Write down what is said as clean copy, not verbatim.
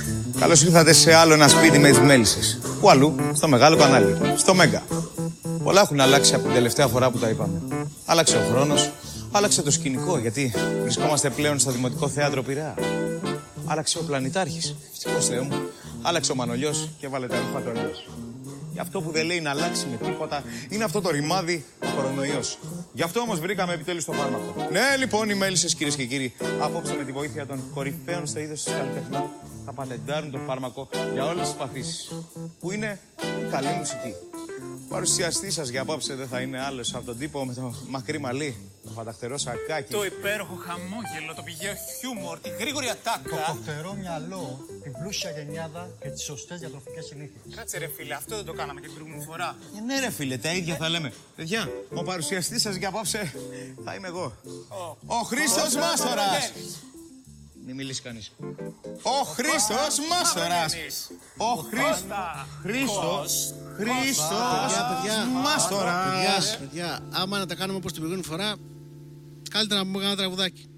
Καλώς ήρθατε σε άλλο ένα σπίτι με τις μέλισσες. Πού αλλού? Στο μεγάλο κανάλι. Στο Μέγκα. Πολλά έχουν αλλάξει από την τελευταία φορά που τα είπαμε. Άλλαξε ο χρόνος, άλλαξε το σκηνικό, γιατί βρισκόμαστε πλέον στο Δημοτικό Θέατρο Πειραιά. Άλλαξε ο πλανητάρχης. Ευτυχώς Θεέ μου. Άλλαξε ο Μανολιός και έβαλε τα ρούχα του αλλιώς. Γι' αυτό που δεν λέει να αλλάξει με τίποτα είναι αυτό το ρημάδι, ο κορονοϊός. Γι' αυτό όμως βρήκαμε επιτέλους το φάρμακο. Ναι, λοιπόν, οι μέλισσες, κυρίες και κύριοι, απόψε με τη βοήθεια των κορυφαίων στο είδος της καλλιτεχνών θα πατεντάρουν το φάρμακο για όλες τις παθήσεις. Που είναι καλή μουσική. Ο παρουσιαστής σας για απόψε δεν θα είναι άλλος από τον τύπο με το μακρύ μαλλί, το φανταχτερό σακάκι. Το υπέροχο χαμόγελο, το πηγαίο χιούμορ, τη γρήγορη ατάκα. Το κοφτερό μυαλό, την πλούσια γενιάδα και τις σωστές διατροφικές συνήθειες. Κάτσε ρε φίλε, αυτό δεν το κάναμε και την προηγούμενη φορά. Ναι ρε φίλε, τα ίδια θα λέμε. Παιδιά, ο παρουσιαστής σας για απόψε θα είμαι εγώ. Ο Χρήστος Μάστορας. Μην μιλήσει κανείς. Ο Χρήστος Μάστορας. Ο Χρήστος Μάστορας. Παιδιά, άμα να τα κάνουμε όπως την προηγούμενη φορά, καλύτερα να πούμε ένα τραγουδάκι.